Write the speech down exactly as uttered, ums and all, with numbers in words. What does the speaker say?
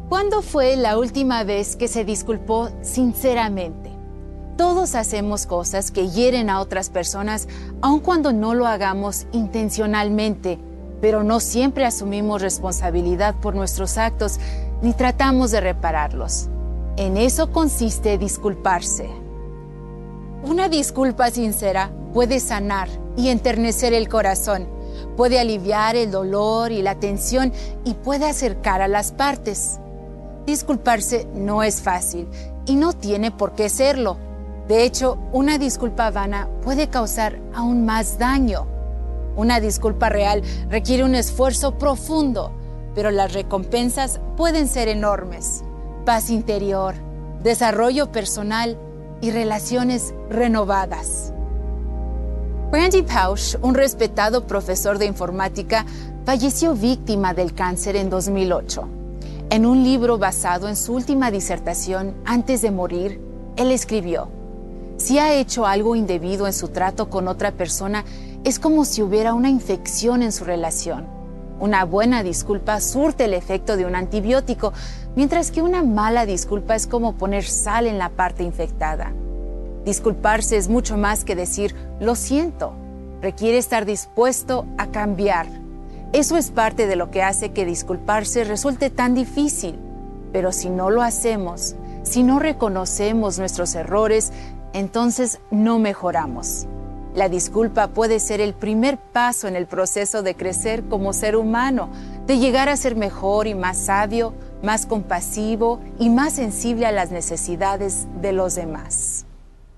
¿Cuándo fue la última vez que se disculpó sinceramente? Todos hacemos cosas que hieren a otras personas, aun cuando no lo hagamos intencionalmente, pero no siempre asumimos responsabilidad por nuestros actos ni tratamos de repararlos. En eso consiste disculparse. Una disculpa sincera puede sanar y enternecer el corazón, puede aliviar el dolor y la tensión y puede acercar a las partes. Disculparse no es fácil y no tiene por qué serlo. De hecho, una disculpa vana puede causar aún más daño. Una disculpa real requiere un esfuerzo profundo, pero las recompensas pueden ser enormes. Paz interior, desarrollo personal y relaciones renovadas. Randy Pausch, un respetado profesor de informática, falleció víctima del cáncer en dos mil ocho. En un libro basado en su última disertación, antes de morir, él escribió: si ha hecho algo indebido en su trato con otra persona, es como si hubiera una infección en su relación. Una buena disculpa surte el efecto de un antibiótico, mientras que una mala disculpa es como poner sal en la parte infectada. Disculparse es mucho más que decir "lo siento". Requiere estar dispuesto a cambiar. Eso es parte de lo que hace que disculparse resulte tan difícil. Pero si no lo hacemos, si no reconocemos nuestros errores, entonces no mejoramos. La disculpa puede ser el primer paso en el proceso de crecer como ser humano, de llegar a ser mejor y más sabio, más compasivo y más sensible a las necesidades de los demás.